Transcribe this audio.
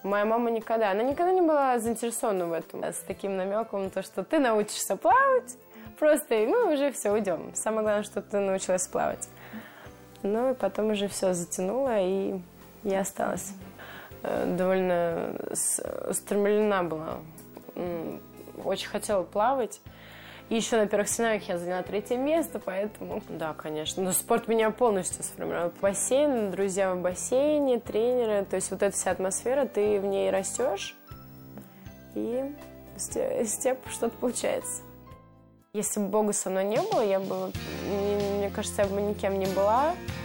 Моя мама никогда, она никогда не была заинтересована в этом. С таким намеком, то, что ты научишься плавать, просто, и мы уже все, уйдем. Самое главное, что ты научилась плавать. Ну, и потом уже все затянуло, и я осталась. Довольно устремлена была. Очень хотела плавать. И еще на первых соревнованиях я заняла 3-е место, поэтому... Да, конечно. Но спорт меня полностью сформировал. Бассейн, друзья в бассейне, тренеры. То есть вот эта вся атмосфера, ты в ней растешь, и с тебя что-то получается. Если бы Бога со мной не было, мне кажется, я бы никем не была.